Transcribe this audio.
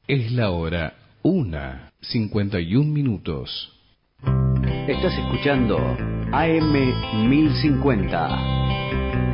Es la hora 1:51. Estás escuchando AM 1050.